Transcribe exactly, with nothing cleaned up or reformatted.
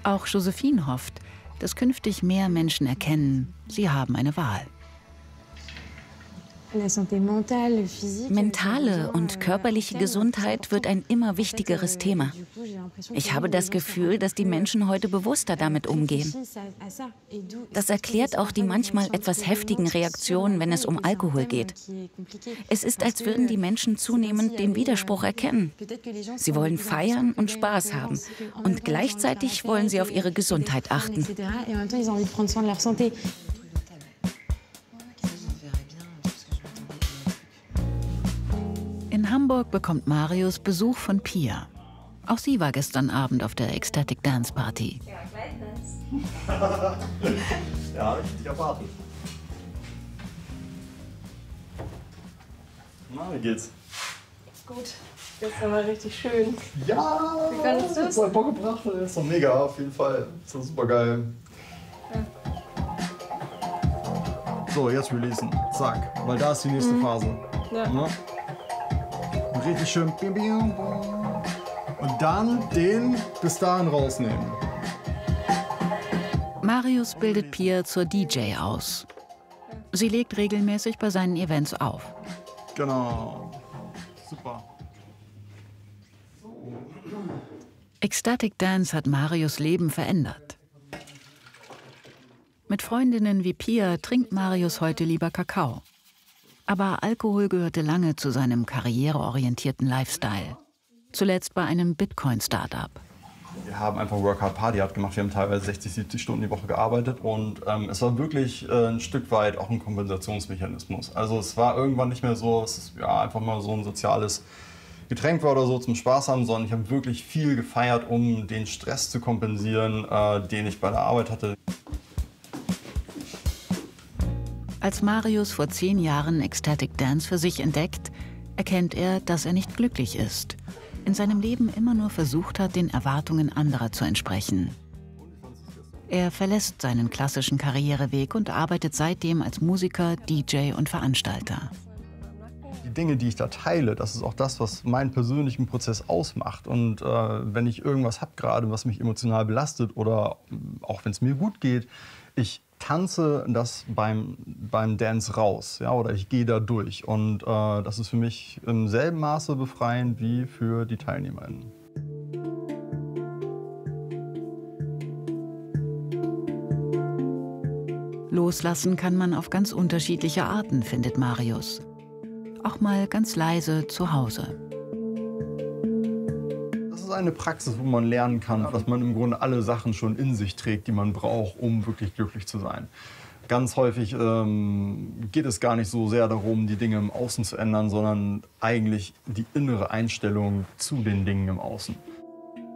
Auch Josephine hofft, dass künftig mehr Menschen erkennen, sie haben eine Wahl. Mentale und körperliche Gesundheit wird ein immer wichtigeres Thema. Ich habe das Gefühl, dass die Menschen heute bewusster damit umgehen. Das erklärt auch die manchmal etwas heftigen Reaktionen, wenn es um Alkohol geht. Es ist, als würden die Menschen zunehmend den Widerspruch erkennen. Sie wollen feiern und Spaß haben und gleichzeitig wollen sie auf ihre Gesundheit achten. In Hamburg bekommt Marius Besuch von Pia. Auch sie war gestern Abend auf der Ecstatic Dance Party. Ja, hab ich dich erwartet. Na, wie geht's? Gut. Gestern war richtig schön. Ja! Wie fandest du es? Voll Bock gebracht, das ist doch mega, auf jeden Fall. Das ist super geil. Ja. So, jetzt releasen. Zack. Weil da ist die nächste mhm. Phase. Ja. Ne? Richtig schön. Und dann den bis dahin rausnehmen. Marius bildet Pia zur D J aus. Sie legt regelmäßig bei seinen Events auf. Genau. Super. Ecstatic Dance hat Marius' Leben verändert. Mit Freundinnen wie Pia trinkt Marius heute lieber Kakao. Aber Alkohol gehörte lange zu seinem karriereorientierten Lifestyle. Zuletzt bei einem Bitcoin-Startup. Wir haben einfach Work Hard, Party Hard gemacht. Wir haben teilweise sechzig, siebzig Stunden die Woche gearbeitet. Und ähm, es war wirklich äh, ein Stück weit auch ein Kompensationsmechanismus. Also es war irgendwann nicht mehr so, dass es ja, einfach mal so ein soziales Getränk war oder so zum Spaß haben, sondern ich habe wirklich viel gefeiert, um den Stress zu kompensieren, äh, den ich bei der Arbeit hatte. Als Marius vor zehn Jahren Ecstatic Dance für sich entdeckt, erkennt er, dass er nicht glücklich ist. In seinem Leben immer nur versucht hat, den Erwartungen anderer zu entsprechen. Er verlässt seinen klassischen Karriereweg und arbeitet seitdem als Musiker, D J und Veranstalter. Die Dinge, die ich da teile, das ist auch das, was meinen persönlichen Prozess ausmacht. Und äh, wenn ich irgendwas habe gerade, was mich emotional belastet oder auch wenn es mir gut geht, ich tanze das beim, beim Dance raus, ja, oder ich gehe da durch. Und äh, das ist für mich im selben Maße befreiend wie für die TeilnehmerInnen. Loslassen kann man auf ganz unterschiedliche Arten, findet Marius. Auch mal ganz leise zu Hause. Das ist eine Praxis, wo man lernen kann, dass man im Grunde alle Sachen schon in sich trägt, die man braucht, um wirklich glücklich zu sein. Ganz häufig ähm, geht es gar nicht so sehr darum, die Dinge im Außen zu ändern, sondern eigentlich die innere Einstellung zu den Dingen im Außen.